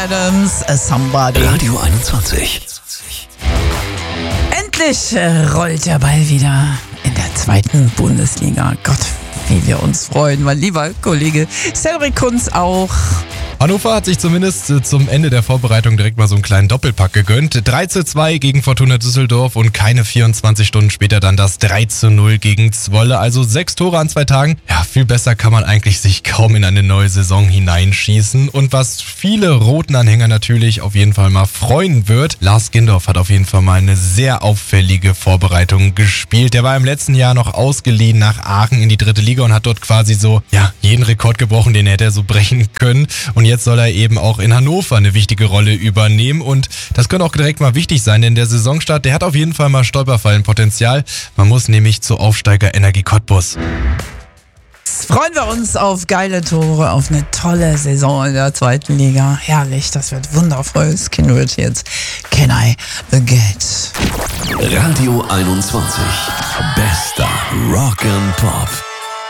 Adams, Somebody. Radio 21. Endlich rollt der Ball wieder in der 2. Bundesliga. Gott, wie wir uns freuen, mein lieber Kollege Cedric Kunz auch. Hannover hat sich zumindest zum Ende der Vorbereitung direkt mal so einen kleinen Doppelpack gegönnt. 3:2 gegen Fortuna Düsseldorf und keine 24 Stunden später dann das 3:0 gegen Zwolle. Also 6 Tore an 2 Tagen. Ja, viel besser kann man eigentlich sich kaum in eine neue Saison hineinschießen. Und was viele roten Anhänger natürlich auf jeden Fall mal freuen wird, Lars Gindorf hat auf jeden Fall mal eine sehr auffällige Vorbereitung gespielt. Der war im letzten Jahr noch ausgeliehen nach Aachen in die 3. Liga und hat dort quasi so, jeden Rekord gebrochen, den hätte er so brechen können. Und jetzt soll er eben auch in Hannover eine wichtige Rolle übernehmen und das könnte auch direkt mal wichtig sein, denn der Saisonstart, der hat auf jeden Fall mal Stolperfallenpotenzial. Man muss nämlich zu Aufsteiger Energie Cottbus. Jetzt freuen wir uns auf geile Tore, auf eine tolle Saison in der 2. Liga. Herrlich, das wird wundervoll. Das Kind wird jetzt Can I Get? Radio 21. Bester Rock and Pop.